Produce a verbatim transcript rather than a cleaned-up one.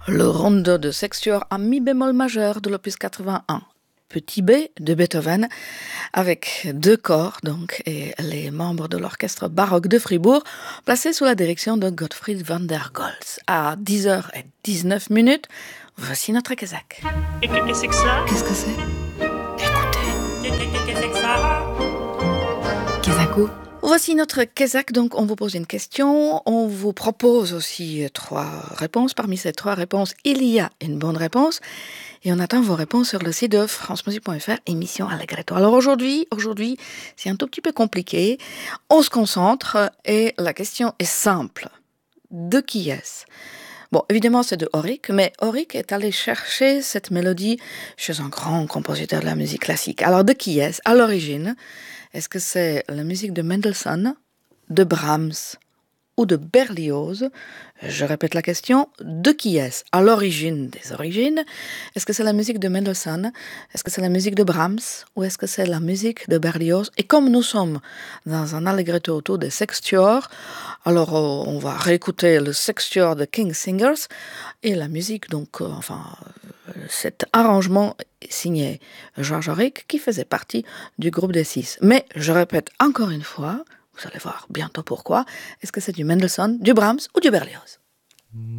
Le rondo de sextuor à mi bémol majeur de l'opus quatre-vingt-un, petit B de Beethoven, avec deux corps donc et les membres de l'orchestre baroque de Fribourg, placés sous la direction de Gottfried van der Goltz. À dix heures dix-neuf minutes, voici notre Kazakh. Et qu'est-ce que c'est que ça? Qu'est-ce que c'est? Écoutez. Qu'est-ce que c'est que ça? Kazako. Voici notre Kazakh, donc on vous pose une question, on vous propose aussi trois réponses. Parmi ces trois réponses, il y a une bonne réponse et on attend vos réponses sur le site de francemusique point f r, émission Allegretto. Alors aujourd'hui, aujourd'hui, c'est un tout petit peu compliqué, on se concentre et la question est simple. De qui est-ce? Bon, évidemment, c'est de Auric, mais Auric est allé chercher cette mélodie chez un grand compositeur de la musique classique. Alors, de qui est-ce? À l'origine, est-ce que c'est la musique de Mendelssohn, de Brahms ou de Berlioz? Je répète la question, de qui est-ce? À l'origine des origines, est-ce que c'est la musique de Mendelssohn? Est-ce que c'est la musique de Brahms? Ou est-ce que c'est la musique de Berlioz? Et comme nous sommes dans un allegretto autour des sextuors, alors euh, on va réécouter le sextuor de King Singers et la musique, donc, euh, enfin, euh, cet arrangement signé Georges Auric qui faisait partie du groupe des six. Mais je répète encore une fois, vous allez voir bientôt pourquoi. Est-ce que c'est du Mendelssohn, du Brahms ou du Berlioz?